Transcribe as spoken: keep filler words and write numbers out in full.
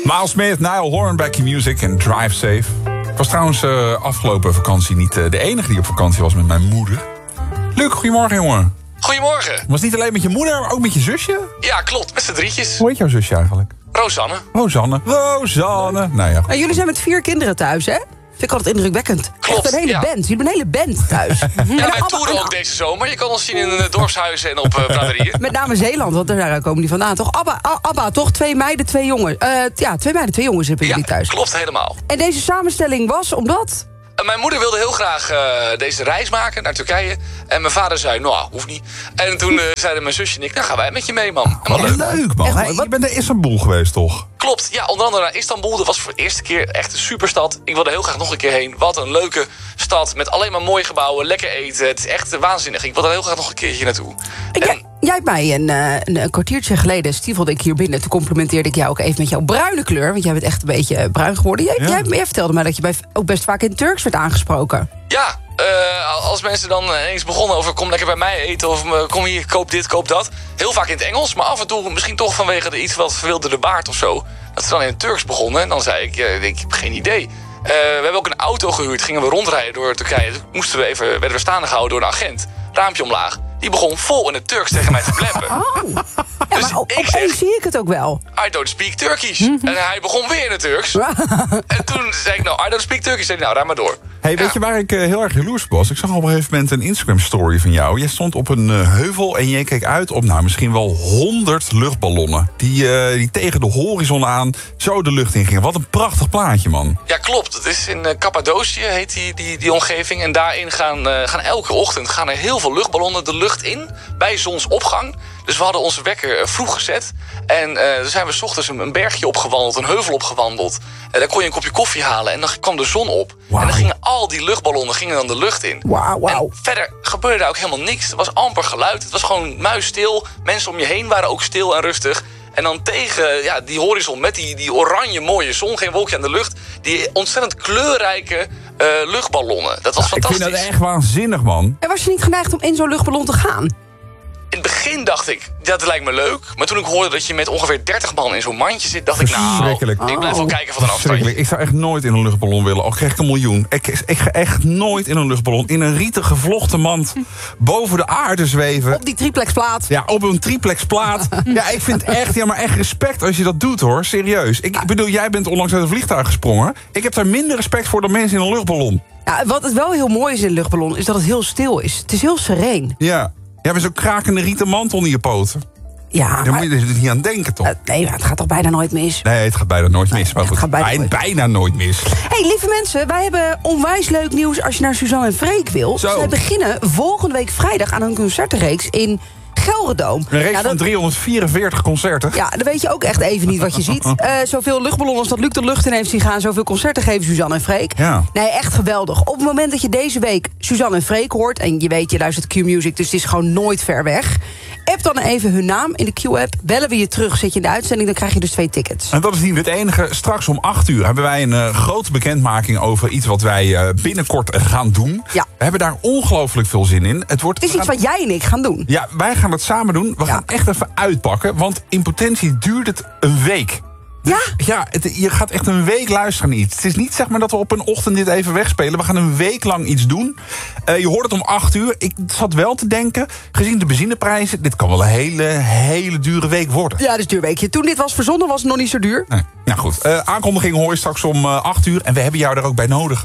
Miles Smith, Niall Horan bij Q-Music en Drive Safe. Ik was trouwens uh, afgelopen vakantie niet uh, de enige die op vakantie was met mijn moeder. Luc, goedemorgen jongen. Goedemorgen. Was niet alleen met je moeder, maar ook met je zusje? Ja, klopt. Met z'n drietjes. Hoe heet jouw zusje eigenlijk? Rosanne. Rosanne. Rosanne. Nou ja. En jullie zijn met vier kinderen thuis, hè? Vind ik altijd indrukwekkend. Klopt, Echt een hele ja. band. Jullie hebben een hele band thuis. Ja, En wij Abba- toeren ook deze zomer. Je kan ons zien in uh, dorpshuizen en op uh, braderieën. Met name Zeeland, want daar komen die vandaan. Toch? Abba, A- Abba toch? Twee meiden, twee jongens. Uh, ja, twee meiden, twee jongens hebben Ja, jullie thuis. klopt helemaal. En deze samenstelling was omdat... Uh, mijn moeder wilde heel graag uh, deze reis maken naar Turkije. En mijn vader zei, nou, hoeft niet. En toen uh, zeiden mijn zusje en ik, nou gaan wij met je mee, man. Wat Helemaal leuk, leuk. man. Echt, Hey, wat- je bent naar Istanbul geweest, toch? Klopt, ja, onder andere naar Istanbul. Dat was voor de eerste keer echt een superstad. Ik wilde heel graag nog een keer heen. Wat een leuke stad met alleen maar mooie gebouwen, lekker eten. Het is echt waanzinnig. Ik wilde er heel graag nog een keertje naartoe. En jij, jij hebt mij een, uh, een, een kwartiertje geleden stiefelde ik hier binnen. Toen complimenteerde ik jou ook even met jouw bruine kleur. Want jij bent echt een beetje uh, bruin geworden. Jij, Ja. jij, jij vertelde mij dat je bij, ook best vaak in het Turks werd aangesproken. Ja, uh, als mensen dan eens begonnen over kom lekker bij mij eten of uh, kom hier, koop dit, koop dat. Heel vaak in het Engels, maar af en toe misschien toch vanwege de iets wat verwilderde baard of zo. Dat ze dan in het Turks begonnen en dan zei ik, uh, ik heb geen idee. Uh, we hebben ook een auto gehuurd, gingen we rondrijden door Turkije. Toen moesten we even, werden we staande gehouden door een agent. Raampje omlaag. Die begon vol in het Turks tegen mij te bleppen. Oh. Ja, Dus maar op, ik opeens zeg- zie ik het ook wel. I don't speak Turkish. En hij begon weer in het Turks. En toen zei ik, nou, I don't speak Turkish. Zei hij, nou, raar maar door. Hey, weet Ja. je waar ik uh, heel erg jaloers op was? Ik zag op een gegeven moment een Instagram-story van jou. Jij stond op een uh, heuvel en je keek uit op nou, misschien wel honderd luchtballonnen. Die, uh, die tegen de horizon aan zo de lucht in gingen. Wat een prachtig plaatje, man. Ja, klopt. Het is in uh, Cappadocië, heet die, die, die omgeving. En daarin gaan, uh, gaan elke ochtend gaan er heel veel luchtballonnen de lucht in. Bij zonsopgang. Dus we hadden onze wekker uh, vroeg gezet. En uh, dan zijn we 's ochtends een, een bergje opgewandeld, een heuvel opgewandeld. En daar kon je een kopje koffie halen en dan kwam de zon op. Wauw. En dan gingen al die luchtballonnen gingen dan de lucht in. Wauw, wauw. En verder gebeurde daar ook helemaal niks. Er was amper geluid. Het was gewoon muisstil. Mensen om je heen waren ook stil en rustig. En dan tegen ja, die horizon met die, die oranje mooie zon, geen wolkje aan de lucht. Die ontzettend kleurrijke uh, luchtballonnen. Dat was Ik fantastisch. vind dat echt waanzinnig, man. En was je niet geneigd om in zo'n luchtballon te gaan? In het begin dacht ik, dat lijkt me leuk. Maar toen ik hoorde dat je met ongeveer dertig man in zo'n mandje zit, dacht ik, nou, Verschrikkelijk. ik blijf wel Oh. kijken van een afstandje. Verschrikkelijk. Ik zou echt nooit in een luchtballon willen. Al kreeg ik een miljoen. Ik, ik ga echt nooit in een luchtballon. In een rieten gevlochten mand boven de aarde zweven. Op die triplexplaat. Ja, op een triplexplaat. Ja, ik vind echt, ja, maar echt respect als je dat doet, hoor. Serieus. Ik, ik bedoel, jij bent onlangs uit een vliegtuig gesprongen. Ik heb daar minder respect voor dan mensen in een luchtballon. Ja, wat het wel heel mooi is in een luchtballon, is dat het heel stil is. Het is heel sereen. Ja. Ja, met zo'n krakende rieten mand onder je poten. Ja, Daar maar, moet je dus niet aan denken, toch? eh, nee, maar het gaat toch bijna nooit mis. Nee, het gaat bijna nooit mis. Maar het goed, gaat bijna bijna, nooit. bijna nooit mis. Hey, lieve mensen, wij hebben onwijs leuk nieuws als je naar Suzanne en Freek wil. Zo. Zij beginnen volgende week vrijdag aan hun concertenreeks in Gelredome. Een reeks Ja, van dat- driehonderdvierenveertig concerten. Ja, dan weet je ook echt even niet wat je ziet. Uh, zoveel luchtballonnen als dat Luc de lucht in heeft zien gaan. Zoveel concerten geven Suzanne en Freek. Ja. Nee, echt geweldig. Op het moment dat je deze week Suzanne en Freek hoort... en je weet, je luistert Q-Music, dus het is gewoon nooit ver weg... app dan even hun naam in de Q-app. Bellen we je terug, zit je in de uitzending... dan krijg je dus twee tickets. En dat is niet het enige. Straks om acht uur hebben wij een uh, grote bekendmaking over iets wat wij uh, binnenkort uh, gaan doen. Ja. We hebben daar ongelooflijk veel zin in. Het, wordt, Het is iets wat jij en ik gaan doen. Ja, wij gaan het samen doen. We Ja. gaan echt even uitpakken. Want in potentie duurt het een week. Ja? Ja, het, je gaat echt een week luisteren naar iets. Het is niet zeg maar dat we op een ochtend dit even wegspelen. We gaan een week lang iets doen. Uh, je hoort het om acht uur. Ik zat wel te denken, gezien de benzineprijzen... dit kan wel een hele, hele dure week worden. Ja, dus duur weekje. Toen dit was verzonnen was het nog niet zo duur. Nee. Nou goed, uh, aankondiging hoor je straks om uh, acht uur. En we hebben jou daar ook bij nodig.